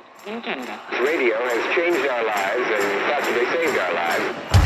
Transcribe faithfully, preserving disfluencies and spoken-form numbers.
Nintendo. Radio has changed our lives and possibly saved our lives.